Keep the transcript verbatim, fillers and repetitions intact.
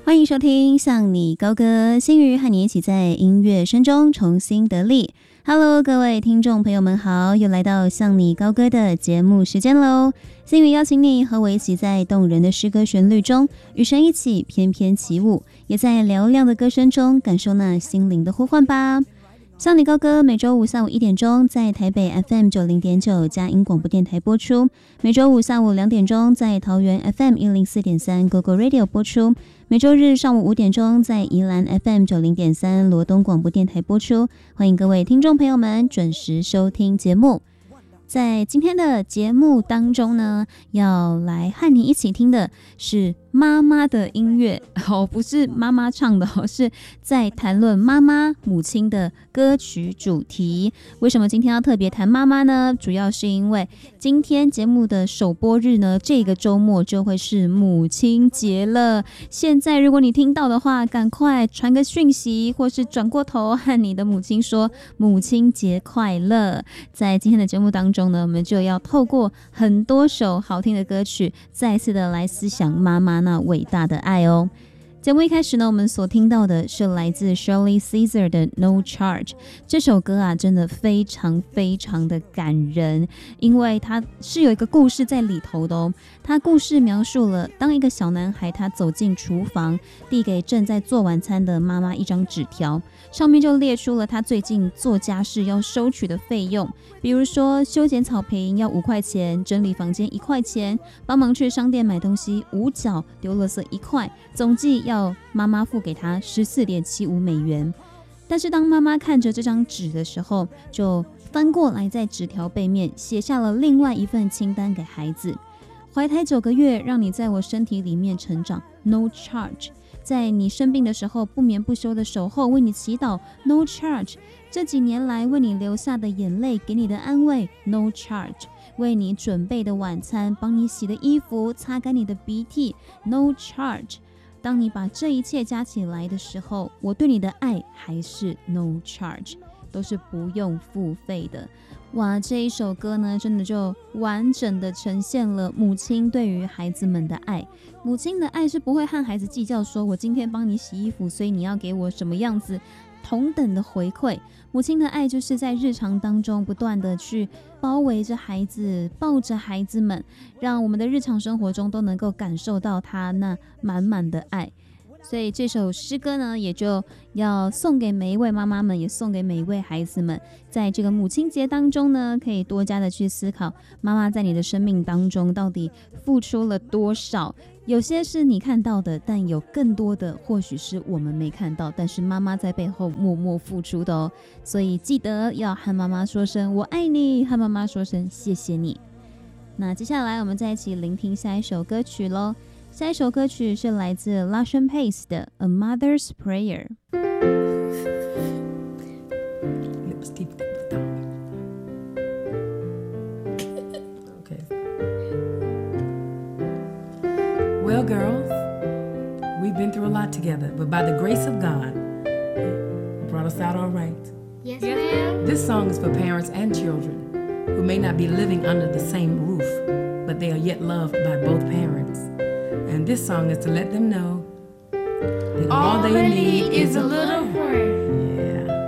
欢迎收听向你高歌，心瑜和你一起在音乐声中重新得力。Hello， 各位听众朋友们好，又来到向你高歌的节目时间喽。心瑜邀请你和我一起在动人的诗歌旋律中，与神一起翩翩起舞，也在嘹亮的歌声中感受那心灵的呼唤吧。向你高歌每周五下午一点钟在台北 F M 九十点九 佳音广播电台播出，每周五下午两点钟在桃园 F M 一零四点三 Go Go Radio 播出，每周日上午五点钟在宜兰 F M 九十点三 罗东广播电台播出。欢迎各位听众朋友们准时收听节目。在今天的节目当中呢，要来和你一起听的是妈妈的音乐哦，不是妈妈唱的哦，是在谈论妈妈母亲的歌曲主题。为什么今天要特别谈妈妈呢？主要是因为今天节目的首播日呢，这个周末就会是母亲节了。现在如果你听到的话，赶快传个讯息，或是转过头和你的母亲说母亲节快乐。在今天的节目当中呢，我们就要透过很多首好听的歌曲，再次的来思想妈妈那伟大的爱哦。节目一开始呢，我们所听到的是来自 Shirley Caesar 的 No Charge。 这首歌啊，真的非常非常的感人，因为它是有一个故事在里头的哦。它故事描述了当一个小男孩他走进厨房，递给正在做晚餐的妈妈一张纸条，上面就列出了他最近做家事要收取的费用，比如说修剪草坪要五块钱，整理房间一块钱，帮忙去商店买东西五角，丢垃圾一块，总计要妈妈付给他 十四点七五美元。但是当妈妈看着这张纸的时候，就翻过来在纸条背面写下了另外一份清单给孩子：怀胎九个月，让你在我身体里面成长 No charge， 在你生病的时候不眠不休的守候，为你祈祷 No charge， 这几年来为你流下的眼泪，给你的安慰 No charge， 为你准备的晚餐，帮你洗的衣服，擦干你的鼻涕 No charge。当你把这一切加起来的时候，我对你的爱还是 no charge， 都是不用付费的。哇，这一首歌呢，真的就完整的呈现了母亲对于孩子们的爱。母亲的爱是不会和孩子计较说我今天帮你洗衣服，所以你要给我什么样子同等的回馈。母亲的爱就是在日常当中不断的去包围着孩子，抱着孩子们，让我们的日常生活中都能够感受到她那满满的爱。所以这首诗歌呢，也就要送给每一位妈妈们，也送给每一位孩子们。在这个母亲节当中呢，可以多加的去思考妈妈在你的生命当中到底付出了多少。有些是你看到的，但有更多的或许是我们没看到，但是妈妈在背后默默付出的哦。所以记得要和妈妈说声我爱你，和妈妈说声谢谢你。那接下来我们再一起聆听下一首歌曲咯。下一首歌曲是来自 Lashan Pace 的 A Mother's Prayer。 Well, girls, we've been through a lot together, but by the grace of God, it brought us out all right. Yes, ma'am. This song is for parents and children who may not be living under the same roof, but they are yet loved by both parents. And this song is to let them know that all, all they need is a little